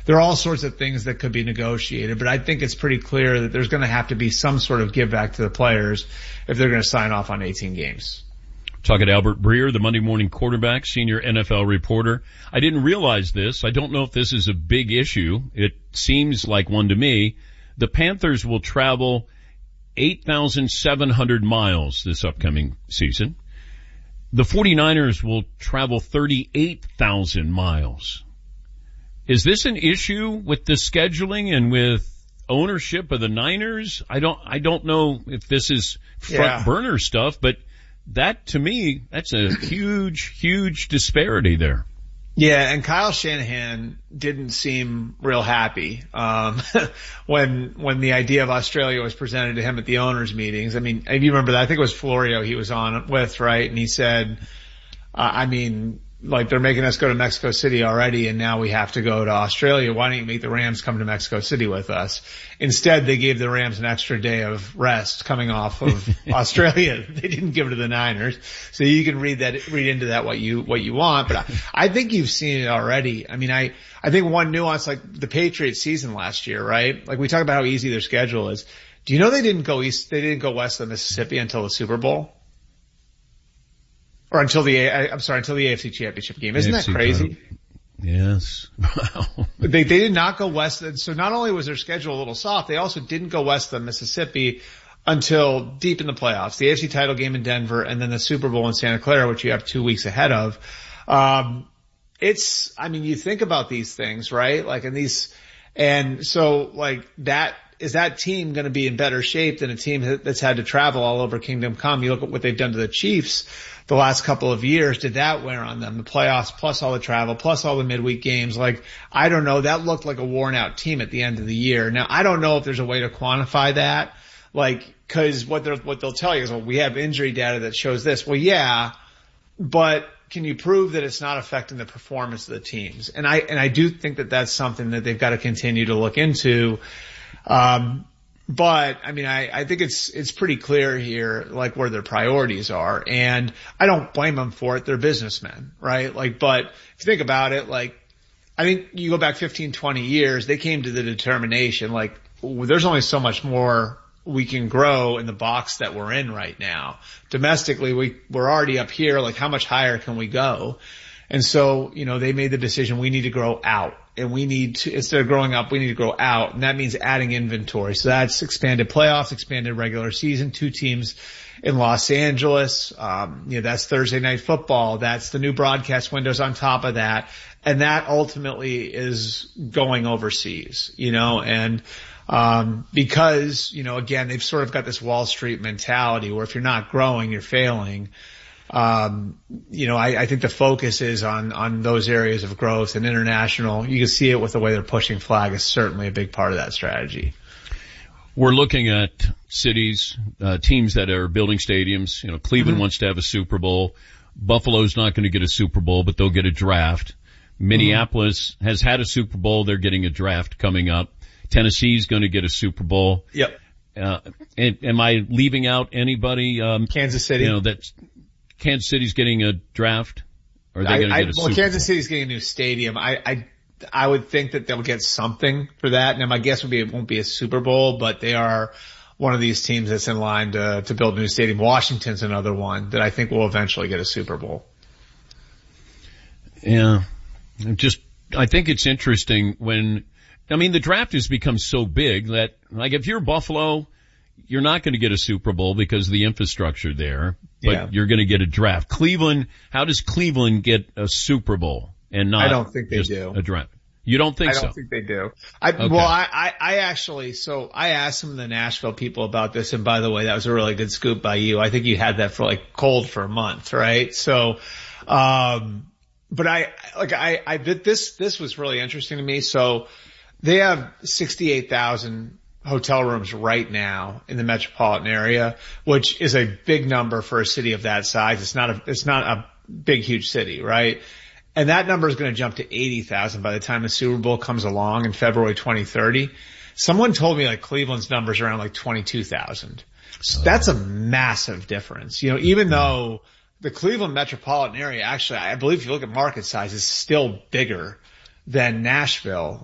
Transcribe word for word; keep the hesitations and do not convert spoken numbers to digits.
there are all sorts of things that could be negotiated, but I think it's pretty clear that there's going to have to be some sort of give back to the players if they're going to sign off on eighteen games. Talking to Albert Breer, the Monday Morning Quarterback, senior N F L reporter. I didn't realize this. I don't know if this is a big issue. It seems like one to me. The Panthers will travel eight thousand seven hundred miles this upcoming season. The 49ers will travel thirty-eight thousand miles. Is this an issue with the scheduling and with ownership of the Niners? I don't, I don't know if this is front yeah. burner stuff, but that, to me, that's a huge, huge disparity there. Yeah, and Kyle Shanahan didn't seem real happy um when when the idea of Australia was presented to him at the owners' meetings. I mean, if you remember that, I think it was Florio he was on with, right? And he said, uh, I mean, like, they're making us go to Mexico City already, and now we have to go to Australia. Why don't you make the Rams come to Mexico City with us? Instead, they gave the Rams an extra day of rest coming off of Australia. They didn't give it to the Niners. So you can read that, read into that what you, what you want. But I, I think you've seen it already. I mean, I, I think one nuance, like the Patriots season last year, right? Like, we talk about how easy their schedule is. Do you know they didn't go east, they didn't go west of Mississippi until the Super Bowl? Or until the, I'm sorry, until the A F C Championship game. Isn't A F C that crazy? Title. Yes. Wow. They, they did not go west. So not only was their schedule a little soft, they also didn't go west of Mississippi until deep in the playoffs. The A F C title game in Denver and then the Super Bowl in Santa Clara, which you have two weeks ahead of. Um, it's, I mean, you think about these things, right? Like, in these, and so like that, is that team going to be in better shape than a team that's had to travel all over Kingdom Come? You look at what they've done to the Chiefs the last couple of years. Did that wear on them? The playoffs plus all the travel plus all the midweek games. Like, I don't know. That looked like a worn out team at the end of the year. Now, I don't know if there's a way to quantify that. Like, cause what they're, what they'll tell you is, well, we have injury data that shows this. Well, yeah, but can you prove that it's not affecting the performance of the teams? And I, and I do think that that's something that they've got to continue to look into. Um, but I mean, I, I think it's, it's pretty clear here, like, where their priorities are. And I don't blame them for it. They're businessmen, right? Like, but if you think about it, like, I think you go back fifteen, twenty years, they came to the determination, like, there's only so much more we can grow in the box that we're in right now. Domestically, we, we're already up here. Like, how much higher can we go? And so, you know, they made the decision, we need to grow out. And we need to, instead of growing up, we need to grow out. And that means adding inventory. So that's expanded playoffs, expanded regular season, two teams in Los Angeles. Um, you know, that's Thursday Night Football. That's the new broadcast windows on top of that. And that ultimately is going overseas, you know, and, um, because, you know, again, they've sort of got this Wall Street mentality where if you're not growing, you're failing. Um, you know, I, I think the focus is on, on those areas of growth and international. You can see it with the way they're pushing flag is certainly a big part of that strategy. We're looking at cities, uh, teams that are building stadiums. You know, Cleveland mm-hmm. wants to have a Super Bowl. Buffalo's not going to get a Super Bowl, but they'll get a draft. Minneapolis mm-hmm. has had a Super Bowl. They're getting a draft coming up. Tennessee's going to get a Super Bowl. Yep. Uh, and, am I leaving out anybody? Um, Kansas City. You know, that's, Kansas City's getting a draft, or are they going to get a well, Super Bowl? Kansas City's getting a new stadium. I, I, I would think that they'll get something for that. Now, my guess would be it won't be a Super Bowl, but they are one of these teams that's in line to, to build a new stadium. Washington's another one that I think will eventually get a Super Bowl. Yeah. Just, I think it's interesting when, I mean, the draft has become so big that, like, if you're Buffalo, you're not going to get a Super Bowl because of the infrastructure there, but yeah. you're going to get a draft. Cleveland, how does Cleveland get a Super Bowl and not I don't think they just do. a draft? You don't think so? I don't so? think they do. I, okay. Well, I, I, I actually, so I asked some of the Nashville people about this, and by the way, that was a really good scoop by you. I think you had that for like cold for a month, right? So, um, but I, like I, I did this, this was really interesting to me. So they have sixty-eight thousand hotel rooms right now in the metropolitan area, which is a big number for a city of that size. It's not a, it's not a big, huge city, right? And that number is going to jump to eighty thousand by the time the Super Bowl comes along in February twenty thirty. Someone told me like Cleveland's numbers around like twenty-two thousand. So that's a massive difference. You know, even though the Cleveland metropolitan area, actually, I believe if you look at market size, is still bigger than Nashville.